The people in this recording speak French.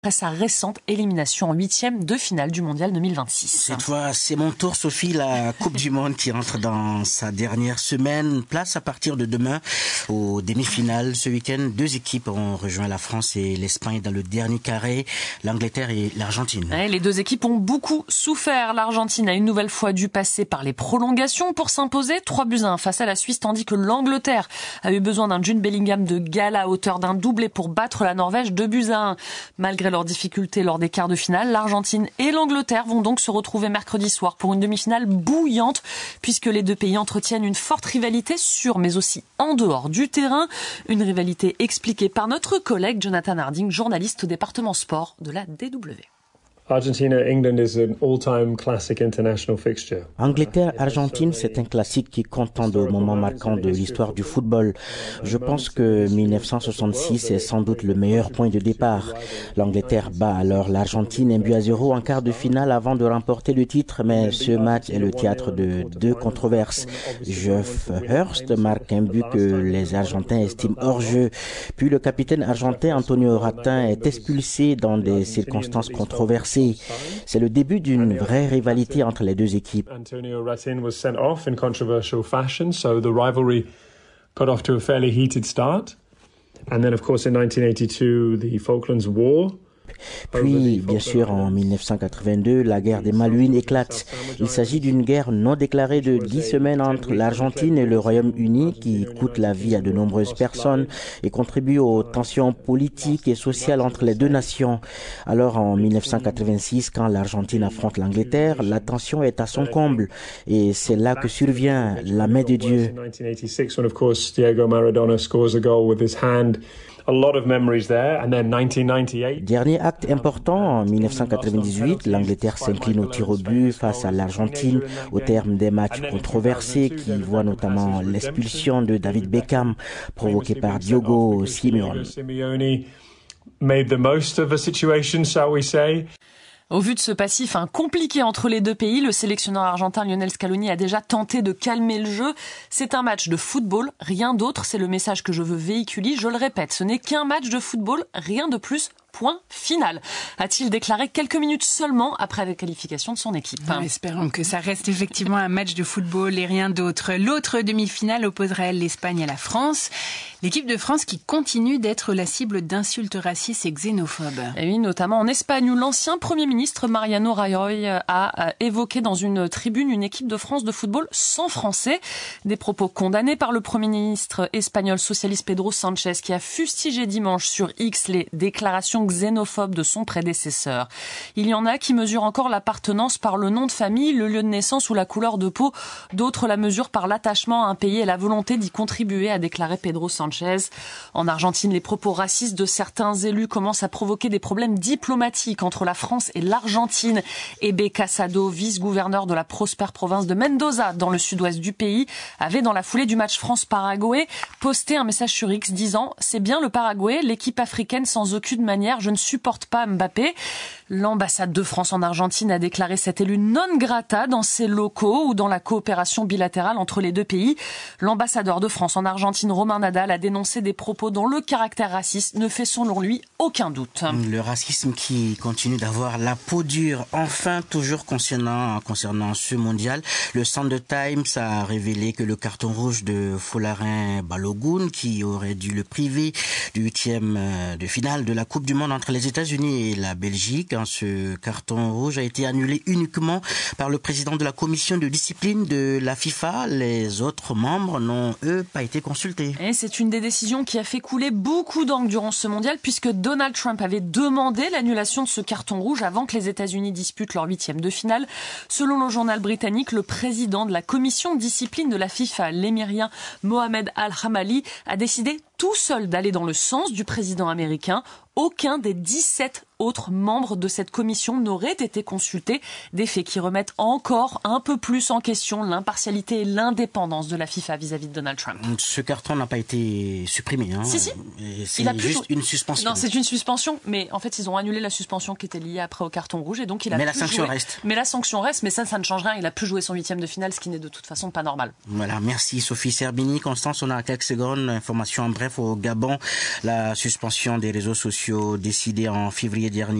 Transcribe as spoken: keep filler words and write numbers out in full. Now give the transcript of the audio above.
après sa récente élimination en huitième de finale du Mondial deux mille vingt-six. Cette fois, c'est mon tour, Sophie, la Coupe du Monde qui entre dans sa dernière semaine. Place à partir de demain aux demi-finales. Ce week-end, deux équipes ont rejoint la France et l'Espagne dans le dernier carré, l'Angleterre et l'Argentine. Ouais, les deux équipes ont beaucoup souffert. L'Argentine a une nouvelle fois dû passer par les prolongations pour s'imposer. trois buts à un face à la Suisse, tandis que l'Angleterre a eu besoin d'un Jude Bellingham de gala à hauteur d'un doublé pour battre la Norvège deux buts à un. Malgré leurs difficultés lors des quarts de finale, l'Argentine et l'Angleterre vont donc se retrouver mercredi soir pour une demi-finale bouillante, puisque les deux pays entretiennent une forte rivalité sur, mais aussi en dehors du terrain. Une rivalité expliquée par notre collègue Jonathan Harding, journaliste au département sport de la D W. Argentina-England is an all-time classic international fixture. Angleterre-Argentine, c'est un classique qui compte tant de moments marquants de l'histoire du football. Je pense que mille neuf cent soixante-six est sans doute le meilleur point de départ. L'Angleterre bat alors l'Argentine un but à zéro en quart de finale avant de remporter le titre, mais ce match est le théâtre de deux controverses. Geoff Hurst marque un but que les Argentins estiment hors jeu. Puis le capitaine argentin Antonio Ratin est expulsé dans des circonstances controversées. C'est le début d'une vraie rivalité entre les deux équipes. Antonio Ratin was sent off in controversial fashion, so the rivalry got off to a fairly heated start. And then, of course, in nineteen eighty-two, the Falklands War. Puis, bien sûr, en mille neuf cent quatre-vingt-deux, la guerre des Malouines éclate. Il s'agit d'une guerre non déclarée de dix semaines entre l'Argentine et le Royaume-Uni qui coûte la vie à de nombreuses personnes et contribue aux tensions politiques et sociales entre les deux nations. Alors, en mille neuf cent quatre-vingt-six, quand l'Argentine affronte l'Angleterre, la tension est à son comble et c'est là que survient la main de Dieu. A lot of memories there. And then nineteen ninety-eight. Dernier acte important, en mille neuf cent quatre-vingt-dix-huit, l'Angleterre s'incline au tir au but face à l'Argentine au terme des matchs controversés qui voient notamment l'expulsion de David Beckham provoquée par Diogo Simeone. Made the most of a situation, shall we say. Au vu de ce passif hein, compliqué entre les deux pays, le sélectionneur argentin Lionel Scaloni a déjà tenté de calmer le jeu. C'est un match de football, rien d'autre, c'est le message que je veux véhiculer. Je le répète, ce n'est qu'un match de football, rien de plus. Point final, a-t-il déclaré quelques minutes seulement après la qualification de son équipe. Bon, espérons que ça reste effectivement un match de football et rien d'autre. L'autre demi-finale opposerait l'Espagne à la France. L'équipe de France qui continue d'être la cible d'insultes racistes et xénophobes. Et oui, notamment en Espagne où l'ancien Premier ministre Mariano Rajoy a évoqué dans une tribune une équipe de France de football sans Français. Des propos condamnés par le Premier ministre espagnol socialiste Pedro Sánchez qui a fustigé dimanche sur X les déclarations xénophobe de son prédécesseur. Il y en a qui mesurent encore l'appartenance par le nom de famille, le lieu de naissance ou la couleur de peau. D'autres la mesurent par l'attachement à un pays et la volonté d'y contribuer, a déclaré Pedro Sánchez. En Argentine, les propos racistes de certains élus commencent à provoquer des problèmes diplomatiques entre la France et l'Argentine. Ebe Casado, vice-gouverneur de la prospère province de Mendoza, dans le sud-ouest du pays, avait dans la foulée du match France-Paraguay posté un message sur X disant « C'est bien le Paraguay, l'équipe africaine sans aucune manière. Je ne supporte pas Mbappé ». L'ambassade de France en Argentine a déclaré cet élu non grata dans ses locaux ou dans la coopération bilatérale entre les deux pays. L'ambassadeur de France en Argentine, Romain Nadal, a dénoncé des propos dont le caractère raciste ne fait selon lui aucun doute. Le racisme qui continue d'avoir la peau dure. Enfin, toujours concernant, concernant ce mondial, le Sunday Times a révélé que le carton rouge de Folarin Balogun, qui aurait dû le priver du huitième de finale de la Coupe du Monde entre les États-Unis et la Belgique, ce carton rouge a été annulé uniquement par le président de la commission de discipline de la FIFA. Les autres membres n'ont, eux, pas été consultés. Et c'est une des décisions qui a fait couler beaucoup d'encre durant ce mondial, puisque Donald Trump avait demandé l'annulation de ce carton rouge avant que les États-Unis disputent leur huitième de finale. Selon le journal britannique, le président de la commission de discipline de la FIFA, l'émirien Mohamed Al-Hamali, a décidé tout seul d'aller dans le sens du président américain. Aucun des dix-sept autres membres de cette commission n'aurait été consulté. Des faits qui remettent encore un peu plus en question l'impartialité et l'indépendance de la FIFA vis-à-vis de Donald Trump. Ce carton n'a pas été supprimé. Hein. Si, si. C'est juste une suspension. Non, c'est une suspension, mais en fait, ils ont annulé la suspension qui était liée après au carton rouge et donc il a mais pu la sanction jouer. reste. Mais la sanction reste, mais ça, ça ne change rien. Il a pu jouer son huitième de finale, ce qui n'est de toute façon pas normal. Voilà, merci Sophie Serbini. Constance, on a quelques secondes. Information en bref au Gabon. La suspension des réseaux sociaux sociaux décidés en février dernier